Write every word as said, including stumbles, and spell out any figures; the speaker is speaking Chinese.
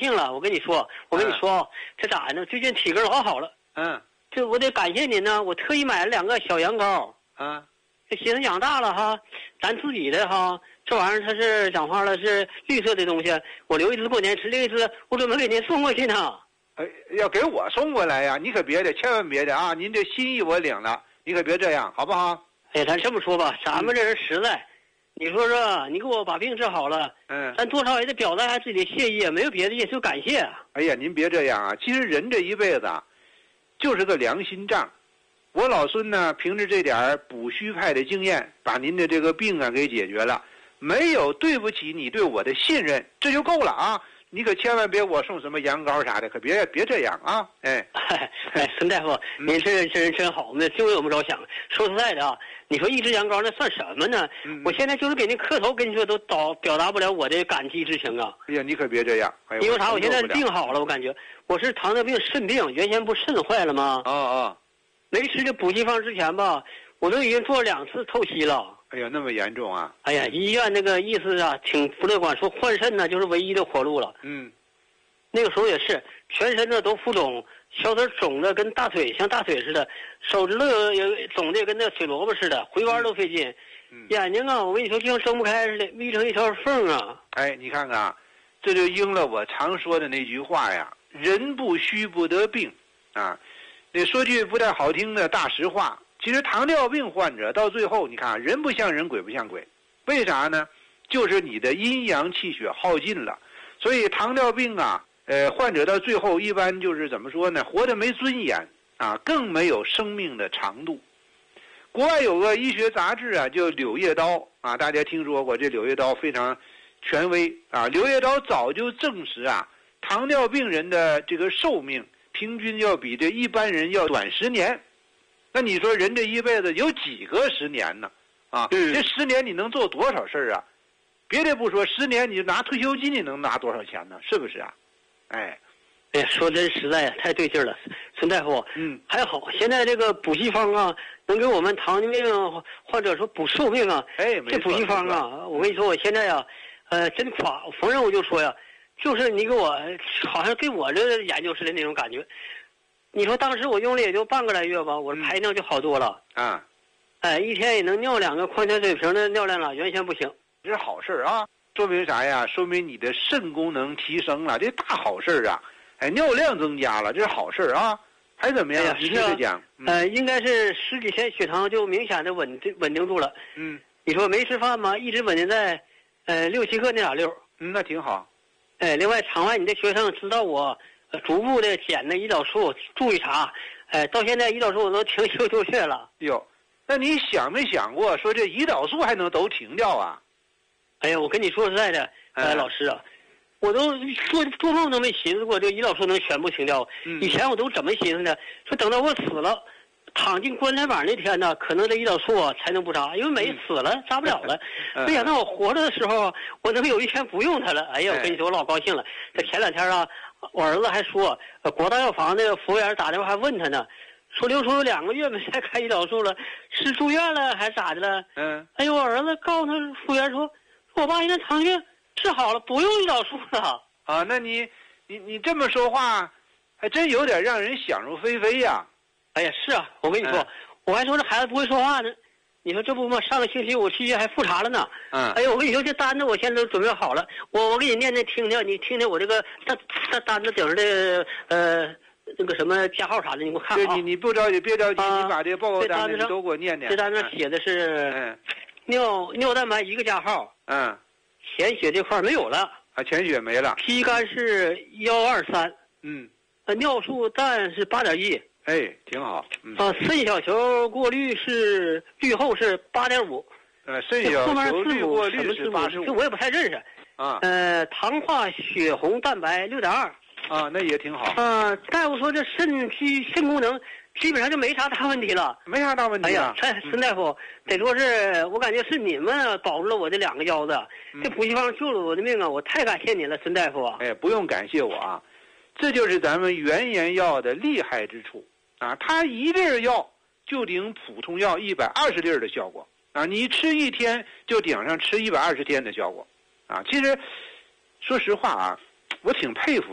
兴了。我跟你说，我跟你说，嗯、这咋呢？最近体格老好了。 嗯， 这我得感谢您呢。我特意买了两个小羊羔。 啊， 这寻思养大了哈，咱自己的哈，这玩意儿它是讲话了是绿色的东西，我留一只过年吃，另一只我准备给您送过去呢。 哎，要给我送过来呀？你可别的，千万别的啊！您这心意我领了，你可别这样，好不好？ 哎，咱这么说吧，咱们这人实在。嗯，你说说，你给我把病治好了， 嗯， 咱多少也得表达下自己的谢意，没有别的意思，就感谢。 哎呀，您别这样啊！其实人这一辈子啊，就是个良心账。我老孙呢，凭着这点补虚派的经验，把您的这个病啊给解决了，没有对不起你对我的信任，这就够了啊！你可千万别我送什么羊羔啥的，可别别这样啊！哎， 哎，孙大夫，您这这人真好，那就为我们着想。说实在的啊，你说一只羊羔那算什么呢？嗯、我现在就是给您磕头，跟你说都导表达不了我的感激之情啊！ 哎呀，你可别这样。哎、 因为啥？我现在病好了，我感觉我是糖尿病肾病，原先不肾坏了吗？ 啊、哦、啊、哦！ 没吃这补气方之前吧，我都已经做了两次透析了。 哎呀，那么严重啊！ 哎呀，医院那个意思啊，挺不乐观，说换肾呢就是唯一的活路了。 嗯， 那个时候也是，全身呢都浮肿，小腿肿的跟大腿像大腿似的，手指头也肿的跟那水萝卜似的，回弯都费劲。嗯，眼睛啊，我跟你说就像睁不开似的，眯成一条缝啊。 哎，你看看啊，这就应了我常说的那句话呀：人不虚不得病啊。那说句不太好听的大实话。其实糖尿病患者到最后，你看人不像人，鬼不像鬼，为啥呢？就是你的阴阳气血耗尽了。所以糖尿病啊，呃，患者到最后一般就是怎么说呢？活得没尊严啊，更没有生命的长度。国外有个医学杂志啊，叫《柳叶刀》啊，大家听说过？这《柳叶刀》非常权威啊，《柳叶刀》早就证实啊，糖尿病人的这个寿命平均要比这一般人要短十年。那你说人这一辈子有几个十年呢？啊， 嗯、 这十年你能做多少事儿啊？别的不说，十年你拿退休金你能拿多少钱呢？是不是啊？哎， 哎呀，说真实在，太对劲了，孙大夫。 嗯， 还好，现在这个补气方啊，能给我们糖尿病患者说补寿命啊。 哎， 这补气方啊，我跟你说，我现在呀、啊，呃，真夸，逢人我就说呀，就是你给我，好像给我这研究似的那种感觉。你说当时我用了也就半个来月吧，我排尿就好多了。 嗯、啊， 哎，一天也能尿两个矿泉水瓶的尿量了，原先不行。 这是好事啊，说明啥呀？说明你的肾功能提升了，这大好事啊！哎，尿量增加了，这是好事啊！还怎么样？ 哎呀， 你接着讲。 嗯、呃，应该是十几天血糖就明显的稳定稳定住了。 嗯， 你说没吃饭吗？一直稳定在，呃，六七克那俩六。 嗯，那挺好。 哎，另外场外你的学生知道我。逐步的减那胰岛素，注意查，哎，到现在胰岛素我都停休就穴了。 哟，那你想没想过说这胰岛素还能都停掉啊？ 哎呀，我跟你说实在的，呃，嗯、老师啊，我都做做梦都没寻思过这个胰岛素能全部停掉。嗯、以前我都怎么寻思呢？说等到我死了，躺进棺材板那天呢，可能这胰岛素啊才能不扎，因为没死了，扎不了了。没想到我活着的时候，我能有一天不用它了。哎呀，我跟你说，我老高兴了。这前两天啊。我儿子还说，呃，国大药房那个服务员打电话还问他呢，说刘叔有两个月没再开胰岛素了，是住院了还是咋的了？嗯。哎呦，我儿子告诉他服务员说，我爸现在糖尿病治好了，不用胰岛素了。 啊，那你你你这么说话，还真有点让人想入非非呀。 哎呀，是啊，我跟你说，嗯、我还说这孩子不会说话呢。你说这不嘛？上个星期我去还复查了呢。嗯。哎呦，我跟你说，这单子我现在都准备好了，我我给你念念听听，你听听我这个单单单子顶上的呃那个什么加号啥的，你给我看啊。 对，你你不着急，别着急，啊、你把这个报告单子都给我念念。 这单子上写的是，嗯，尿尿蛋白一个加号。嗯。潜血这块没有了。 啊，潜血没了。 P 肝是幺二三。 嗯。 呃，尿素氮是八点一。 哎，挺好。嗯、 啊，肾小球过滤是滤后是八点五。 呃，肾小球滤过滤是八十五。 这我也不太认识。啊。呃，糖化血红蛋白六点二。 啊，那也挺好。 啊，大夫说这肾基肾功能基本上就没啥大问题了。 没啥大问题。 哎呀，陈陈大夫，得说是我感觉是你们保住了我这两个腰子，嗯、这补气方救了我的命啊！我太感谢你了，陈大夫啊。 哎，不用感谢我啊，这就是咱们原研药的厉害之处。啊，它一粒药就顶普通药一百二十粒的效果啊！你吃一天就顶上吃一百二十天的效果啊！其实，说实话啊，我挺佩服。